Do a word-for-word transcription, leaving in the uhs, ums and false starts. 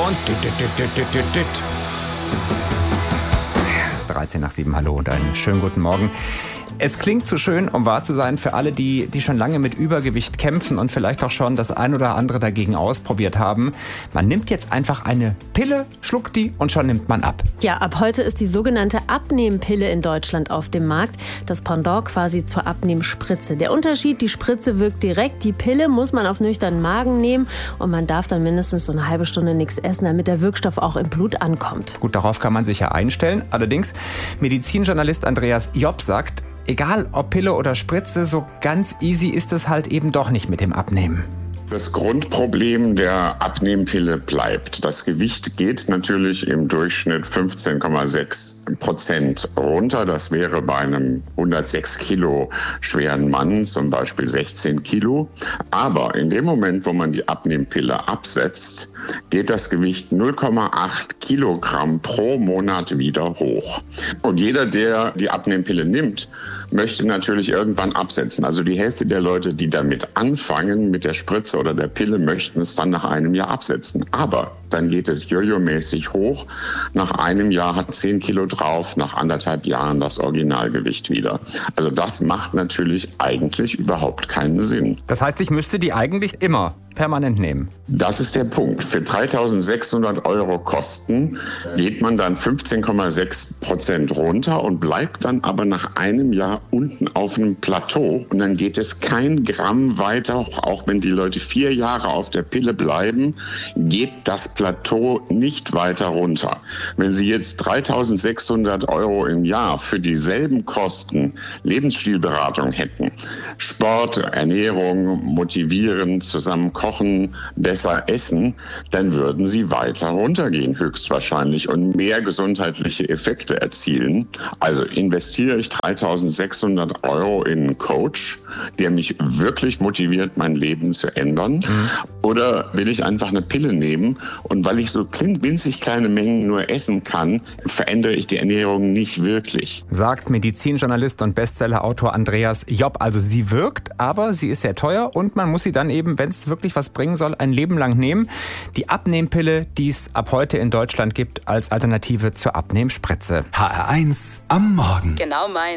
und dit, dit, dit, dit, dit, dit, dit. dreizehn nach sieben, hallo und einen schönen guten Morgen. Es klingt zu schön, um wahr zu sein, für alle, die, die schon lange mit Übergewicht kämpfen und vielleicht auch schon das ein oder andere dagegen ausprobiert haben. Man nimmt jetzt einfach eine Pille, schluckt die und schon nimmt man ab. Ja, ab heute ist die sogenannte Abnehmpille in Deutschland auf dem Markt. Das Pendant quasi zur Abnehmspritze. Der Unterschied, die Spritze wirkt direkt, die Pille muss man auf nüchternen Magen nehmen und man darf dann mindestens so eine halbe Stunde nichts essen, damit der Wirkstoff auch im Blut ankommt. Gut, darauf kann man sich ja einstellen. Allerdings, Medizinjournalist Andreas Jopp sagt, egal ob Pille oder Spritze, so ganz easy ist es halt eben doch nicht mit dem Abnehmen. Das Grundproblem der Abnehmpille bleibt. Das Gewicht geht natürlich im Durchschnitt fünfzehn Komma sechs Prozent runter. Das wäre bei einem hundertsechs Kilo schweren Mann zum Beispiel sechzehn Kilo. Aber in dem Moment, wo man die Abnehmpille absetzt, geht das Gewicht null Komma acht Kilogramm pro Monat wieder hoch. Und jeder, der die Abnehmpille nimmt, möchte natürlich irgendwann absetzen. Also die Hälfte der Leute, die damit anfangen, mit der Spritze oder der Pille, möchten es dann nach einem Jahr absetzen. Aber dann geht es jojo-mäßig hoch. Nach einem Jahr hat zehn Kilo drauf, nach anderthalb Jahren das Originalgewicht wieder. Also das macht natürlich eigentlich überhaupt keinen Sinn. Das heißt, ich müsste die eigentlich immer permanent nehmen. Das ist der Punkt. Für dreitausendsechshundert Euro Kosten geht man dann fünfzehn Komma sechs Prozent runter und bleibt dann aber nach einem Jahr unten auf einem Plateau. Und dann geht es kein Gramm weiter, auch wenn die Leute vier Jahre auf der Pille bleiben, geht das Plateau nicht weiter runter. Wenn Sie jetzt dreitausendsechshundert Euro im Jahr für dieselben Kosten Lebensstilberatung hätten, Sport, Ernährung, motivieren, zusammen kochen, besser essen, dann würden Sie weiter runtergehen höchstwahrscheinlich und mehr gesundheitliche Effekte erzielen. Also investiere ich dreitausendsechshundert Euro in einen Coach, der mich wirklich motiviert, mein Leben zu ändern? Mhm. Oder will ich einfach eine Pille nehmen und weil ich so winzig kleine Mengen nur essen kann, verändere ich die Ernährung nicht wirklich? Sagt Medizinjournalist und Bestsellerautor Andreas Jopp. Also sie wirkt, aber sie ist sehr teuer und man muss sie dann eben, wenn es wirklich was bringen soll, ein Leben lang nehmen. Die Abnehmpille, die es ab heute in Deutschland gibt, als Alternative zur Abnehmspritze. H R eins am Morgen. Genau mein.